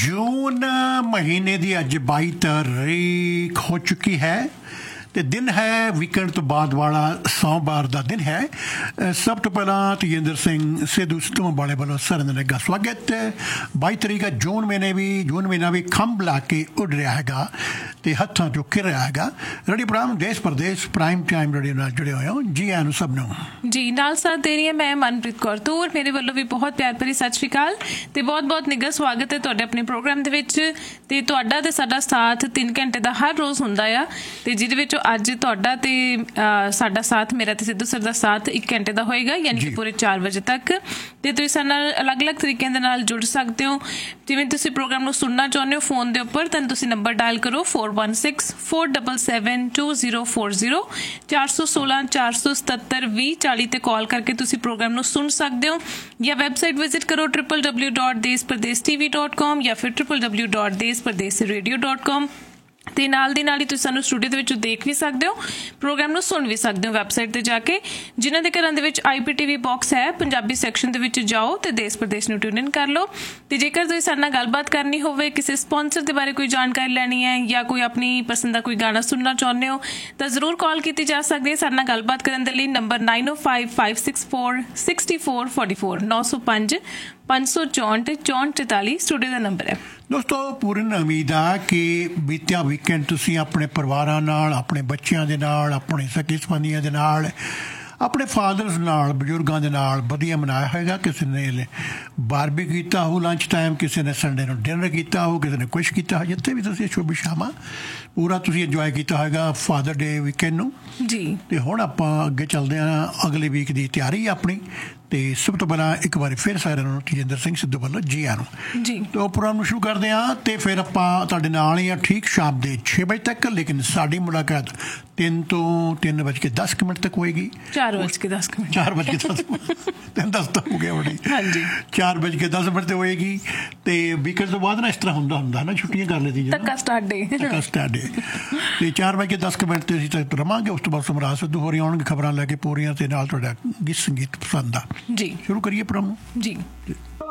जून महीने की अज 22 तारीख हो चुकी है ਤੇ ਦਿਨ ਹੈ ਵੀਕਐਂਡ ਤੋਂ ਬਾਅਦ ਵਾਲਾ ਸੋਮਵਾਰ ਦਾ ਦਿਨ ਹੈ। ਸਭ ਤੋਂ ਪਹਿਲਾਂ ਤੇਜਿੰਦਰ ਸਿੰਘ ਸਿੱਧੂ ਸਿੱਧੂ ਵਾਲੇ ਵੱਲੋਂ ਸਾਰਿਆਂ ਦਾ ਨਿੱਘਾ ਸਵਾਗਤ। 22 ਤਰੀਕ ਹੈ ਜੂਨ ਮਹੀਨਾ ਵੀ ਖੰਭ ਲਾ ਕੇ ਉੱਡ ਰਿਹਾ ਹੈਗਾ ਤੇ ਹੱਥਾਂ ਚੋਂ ਖਿਰ ਰਿਹਾ ਹੈਗਾ। ਰੇਡੀਓ ਪ੍ਰੋਗਰਾਮ ਦੇਸ਼ ਪ੍ਰਦੇਸ਼ ਪ੍ਰਾਈਮ ਟਾਈਮ ਰੇਡੀਓ ਨਾਲ ਜੁੜੇ ਹੋਏ ਹੋ। ਜੀ ਆਇਆਂ ਨੂੰ ਸਭ ਨੂੰ। ਜੀ ਨਾਲ ਸਾਥ ਦੇ ਰਹੀ ਹਾਂ ਮੈਂ ਮਨਪ੍ਰੀਤ ਕੌਰ ਤੂਰ। ਮੇਰੇ ਵੱਲੋਂ ਵੀ ਬਹੁਤ ਪਿਆਰ ਭਰੀ ਸਤਿ ਸ਼੍ਰੀ ਅਕਾਲ ਤੇ ਬਹੁਤ ਨਿੱਘਾ ਸਵਾਗਤ ਹੈ ਤੁਹਾਡੇ ਆਪਣੇ ਪ੍ਰੋਗਰਾਮ ਦੇ ਵਿੱਚ। ਤੇ ਤੁਹਾਡਾ ਤੇ ਸਾਡਾ ਸਾਥ 3 ਘੰਟੇ ਦਾ ਹਰ ਰੋਜ਼ ਹੁੰਦਾ ਆ ਤੇ ਜਿਹਦੇ ਵਿੱਚ ਅੱਜ ਤੁਹਾਡਾ ਤੇ ਸਾਡਾ ਸਾਥ ਮੇਰਾ ਤੇ ਸਿੱਧੂ ਸਰ ਦਾ ਸਾਥ 1 ਘੰਟੇ ਦਾ ਹੋਏਗਾ, ਯਾਨੀ ਕਿ ਪੂਰੇ 4 ਵਜੇ ਤੱਕ। ਤੇ ਤੁਸੀਂ ਸਾਡੇ ਨਾਲ ਅਲੱਗ-ਅਲੱਗ ਤਰੀਕਿਆਂ ਦੇ ਨਾਲ ਜੁੜ ਸਕਦੇ ਹੋ। ਜਿਵੇਂ ਤੁਸੀਂ ਪ੍ਰੋਗਰਾਮ ਨੂੰ ਸੁਣਨਾ ਚਾਹੁੰਦੇ ਹੋ ਫੋਨ ਦੇ ਉੱਪਰ ਤਾਂ ਤੁਸੀਂ ਨੰਬਰ ਡਾਇਲ ਕਰੋ 4164772040 416 477 2040 ਤੇ ਕਾਲ ਕਰਕੇ ਤੁਸੀਂ ਪ੍ਰੋਗਰਾਮ ਨੂੰ ਸੁਣ ਸਕਦੇ ਹੋ ਜਾਂ ਵੈਬਸਾਈਟ ਵਿਜ਼ਿਟ ਕਰੋ www.deshpradeshtv.com ਜਾਂ ਫਿਰ www.deshpradesradio.com ਤੇ ਨਾਲ ਦੀ ਨਾਲ ਹੀ ਤੁਸੀਂ ਸਾਨੂੰ ਸਟੂਡੀਓ ਦੇ ਵਿੱਚ ਦੇਖ ਵੀ ਸਕਦੇ ਹੋ, ਪ੍ਰੋਗਰਾਮ ਨੂੰ ਸੁਣ ਵੀ ਸਕਦੇ ਹੋ ਵੈਬਸਾਈਟ ਤੇ ਜਾ ਕੇ। ਜਿਨ੍ਹਾਂ ਦੇ ਘਰਾਂ ਦੇ ਵਿੱਚ IPTV ਬਾਕਸ ਹੈ ਪੰਜਾਬੀ ਸੈਕਸ਼ਨ ਦੇ ਵਿੱਚ ਜਾਓ ਤੇ ਦੇਸ਼ ਪ੍ਰਦੇਸ਼ ਨੂੰ ਟਿਊਨ ਇਨ ਕਰ ਲਓ। ਤੇ ਜੇਕਰ ਤੁਸੀਂ ਸਾਡੇ ਨਾਲ ਗੱਲਬਾਤ ਕਰਨੀ ਹੋਵੇ, ਕਿਸੇ ਸਪਾਂਸਰ ਦੇ ਬਾਰੇ ਕੋਈ ਜਾਣਕਾਰੀ ਲੈਣੀ ਹੈ ਜਾਂ ਕੋਈ ਆਪਣੀ ਪਸੰਦ ਦਾ ਕੋਈ ਗਾਣਾ ਸੁਣਨਾ ਚਾਹੁੰਦੇ ਹੋ ਤਾਂ ਜ਼ਰੂਰ ਕਾਲ ਕੀਤੀ ਜਾ ਸਕਦੀ ਹੈ। ਸਾਡੇ ਨਾਲ ਗੱਲਬਾਤ ਕਰਨ ਦੇ ਲਈ ਨੰਬਰ 9055646444 905 564 6444 ਸਟੂਡੀਓ ਦਾ ਨੰਬਰ ਹੈ। ਦੋਸਤੋ ਪੂਰਨ ਉਮੀਦ ਆ ਕਿ ਬੀਤਿਆ ਵੀਕਐਂਡ ਤੁਸੀਂ ਆਪਣੇ ਪਰਿਵਾਰਾਂ ਨਾਲ, ਆਪਣੇ ਬੱਚਿਆਂ ਦੇ ਨਾਲ, ਆਪਣੇ ਸਕੇ ਸੰਬੰਧੀਆਂ ਦੇ ਨਾਲ, ਆਪਣੇ ਫਾਦਰਸ ਨਾਲ, ਬਜ਼ੁਰਗਾਂ ਦੇ ਨਾਲ ਵਧੀਆ ਮਨਾਇਆ ਹੋਏਗਾ। ਕਿਸੇ ਨੇ ਬਾਰਬੀ ਕੀਤਾ ਹੋ ਲੰਚ ਟਾਈਮ, ਕਿਸੇ ਨੇ ਸੰਡੇ ਨੂੰ ਡਿਨਰ ਕੀਤਾ ਹੋ, ਕਿਸੇ ਨੇ ਕੁਛ ਕੀਤਾ ਹੋ। ਜਿੱਥੇ ਵੀ ਤੁਸੀਂ ਸ਼ੁਭ ਸ਼ਾਮਾਂ ਪੂਰਾ ਤੁਸੀਂ ਇੰਜੋਏ ਕੀਤਾ ਹੋਏਗਾ ਫਾਦਰ ਡੇ ਵੀਕਐਂਡ ਨੂੰ ਜੀ। ਤੇ ਹੁਣ ਆਪਾਂ ਅੱਗੇ ਚੱਲਦੇ ਹਾਂ ਅਗਲੇ ਵੀਕ ਦੀ ਤਿਆਰੀ ਆਪਣੀ। ਤੇ ਸਭ ਤੋਂ ਪਹਿਲਾਂ ਇੱਕ ਵਾਰੀ ਫਿਰ ਸਾਰਿਆਂ ਨੂੰ ਤੇਜਿੰਦਰ ਸਿੰਘ ਸਿੱਧੂ ਵੱਲੋਂ ਜੀ ਆਇਆਂ ਨੂੰ ਜੀ। ਤੇ ਉਹ ਪ੍ਰੋਗਰਾਮ ਨੂੰ ਸ਼ੁਰੂ ਕਰਦੇ ਹਾਂ ਤੇ ਫਿਰ ਆਪਾਂ ਤੁਹਾਡੇ ਨਾਲ ਹੀ ਆ ਠੀਕ ਸ਼ਾਮ ਦੇ 6 ਵਜੇ ਤੱਕ। ਲੇਕਿਨ ਸਾਡੀ ਮੁਲਾਕਾਤ 3 ਤੋਂ 3:10 ਤੱਕ ਹੋਏਗੀ। 4:10 3 10 ਤਾਂ ਹੋ ਗਿਆ ਬੜੀ। ਹਾਂਜੀ 4:10 ਤੇ ਹੋਏਗੀ। ਤੇ ਵੀਕਐਂਡ ਤੋਂ ਬਾਅਦ ਨਾ ਇਸ ਤਰ੍ਹਾਂ ਹੁੰਦਾ ਨਾ, ਛੁੱਟੀਆਂ ਕਰ ਲੈਂਦੀ ਧੱਕਾ ਸਟਾਰਟ ਡੇ ਤੇ 4:10 ਤੇ ਅਸੀਂ ਤੱਕ ਰਵਾਂਗੇ। ਉਸ ਤੋਂ ਬਾਅਦ ਸਮਰਾਜ ਸਿੱਧੂ ਹੋਰੀ ਆਉਣਗੇ ਖਬਰਾਂ ਲੈ ਕੇ ਪੂਰੀਆਂ ਤੇ ਨਾਲ ਤੁਹਾਡਾ ਗੀਤ ਸੰਗੀਤ ਪਸੰਦ ਆ ਜੀ। ਸ਼ੁਰੂ ਕਰੀਏ ਪ੍ਰੋਗਰਾਮ ਜੀ।